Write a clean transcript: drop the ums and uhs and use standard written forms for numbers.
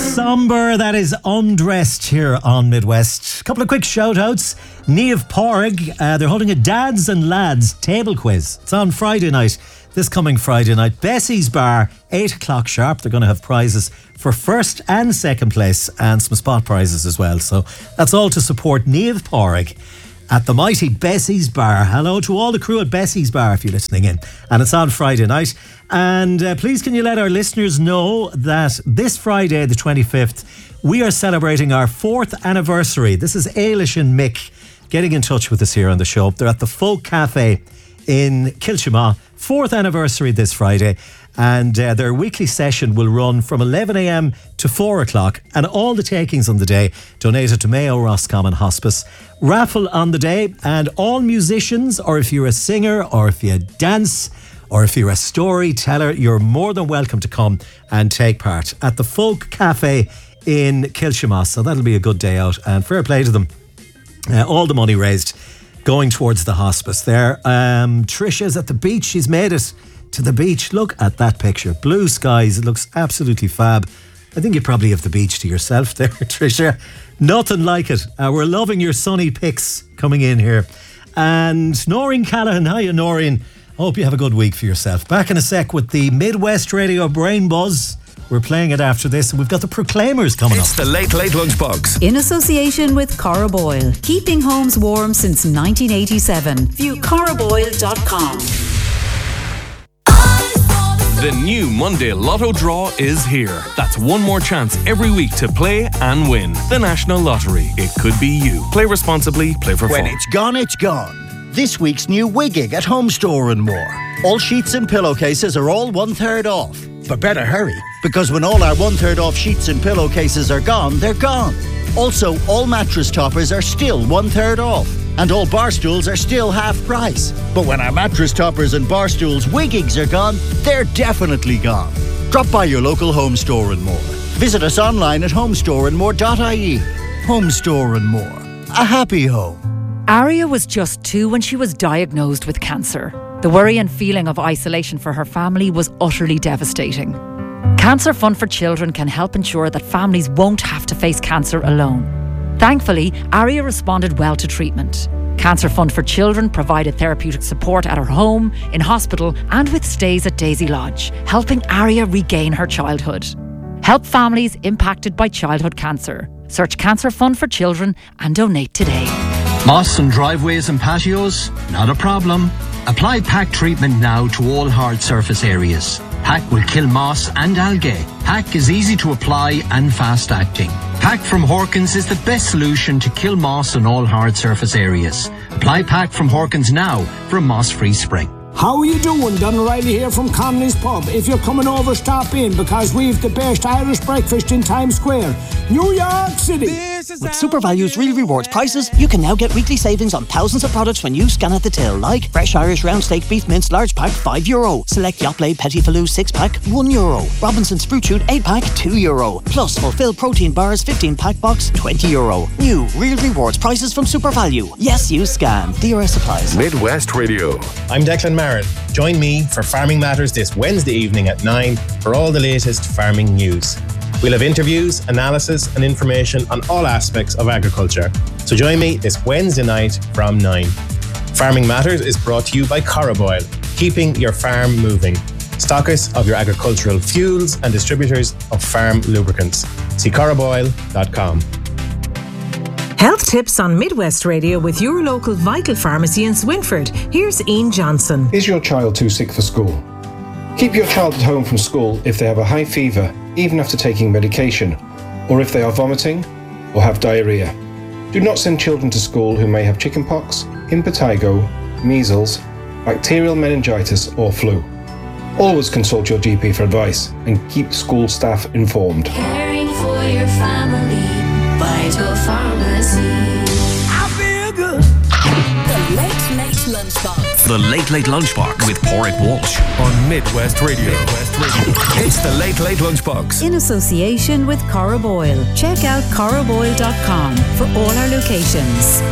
Somber, that is Undressed here on Midwest. A couple of quick shout-outs. Niamh Pádraig, they're holding a Dads and Lads table quiz. It's on Friday night, this coming Friday night. Bessie's Bar, 8 o'clock sharp. They're going to have prizes for first and second place and some spot prizes as well. So that's all to support Niamh Pádraig at the mighty Bessie's Bar. Hello to all the crew at Bessie's Bar if you're listening in. And it's on Friday night. And please can you let our listeners know that this Friday, the 25th, we are celebrating our 4th anniversary. This is Ailish and Mick getting in touch with us here on the show. They're at the Folk Cafe in Kiltimagh. 4th anniversary this Friday. And their weekly session will run from 11 a.m. to 4 o'clock. And all the takings on the day donated to Mayo Roscommon Hospice. Raffle on the day. And all musicians, or if you're a singer, or if you dance, or if you're a storyteller, you're more than welcome to come and take part at the Folk Cafe in Kiltimagh. So that'll be a good day out, and fair play to them. All the money raised going towards the hospice there. Trisha's at the beach. She's made it to the beach. Look at that picture. Blue skies. It looks absolutely fab. I think you probably have the beach to yourself there, Trisha. Nothing like it. We're loving your sunny pics coming in here. And Noreen Callahan. Hiya, Noreen. Hope you have a good week for yourself. Back in a sec with the Midwest Radio Brain Buzz. We're playing it after this, and we've got the Proclaimers coming up. It's the Late Late Lunchbox. In association with Cora Boyle. Keeping homes warm since 1987. View coraboyle.com. The new Monday Lotto draw is here. That's one more chance every week to play and win. The National Lottery. It could be you. Play responsibly, play for fun. When it's gone, it's gone. This week's new Wigging at Home Store and More. All sheets and pillowcases are all 1/3 off. But better hurry, because when all our 1/3 off sheets and pillowcases are gone, they're gone. Also, all mattress toppers are still 1/3 off. And all bar stools are still half price. But when our mattress toppers and bar stools Wiggings are gone, they're definitely gone. Drop by your local Home Store and More. Visit us online at homestoreandmore.ie. Home Store and More. A happy home. Aria was just 2 when she was diagnosed with cancer. The worry and feeling of isolation for her family was utterly devastating. Cancer Fund for Children can help ensure that families won't have to face cancer alone. Thankfully, Aria responded well to treatment. Cancer Fund for Children provided therapeutic support at her home, in hospital, and with stays at Daisy Lodge, helping Aria regain her childhood. Help families impacted by childhood cancer. Search Cancer Fund for Children and donate today. Moss on driveways and patios? Not a problem. Apply PAC treatment now to all hard surface areas. PAC will kill moss and algae. PAC is easy to apply and fast acting. PAC from Horkins is the best solution to kill moss on all hard surface areas. Apply PAC from Horkins now for a moss-free spring. How are you doing? Don O'Reilly here from Connolly's Pub. If you're coming over, stop in, because we've the best Irish breakfast in Times Square, New York City. With SuperValue's Real Rewards prices, you can now get weekly savings on thousands of products when you scan at the till, like fresh Irish round steak beef mince large pack €5, select Yoplait Petit Falou 6-pack €1, Robinson's Fruit Shoot 8-pack €2, plus Fulfill Protein Bars 15-pack box €20. New Real Rewards prices from SuperValue. Yes, you scan. DRS applies. Midwest Radio. I'm Declan Marin. Join me for Farming Matters this Wednesday evening at 9 for all the latest farming news. We'll have interviews, analysis and information on all aspects of agriculture. So join me this Wednesday night from 9. Farming Matters is brought to you by Cora Boyle, keeping your farm moving. Stockists of your agricultural fuels and distributors of farm lubricants. See coraboyle.com. Health tips on Midwest Radio with your local Vital Pharmacy in Swinford. Here's Ian Johnson. Is your child too sick for school? Keep your child at home from school if they have a high fever, even after taking medication, or if they are vomiting or have diarrhea. Do not send children to school who may have chickenpox, impetigo, measles, bacterial meningitis or flu. Always consult your GP for advice and keep school staff informed. Caring for your family, Vital Pharmacy. I feel good. The Late Late Lunchbox. The Late Late Lunchbox with Porrick Walsh on Midwest Radio. It's the Late Late Lunchbox. In association with Cora Boyle. Check out coraboyle.com for all our locations.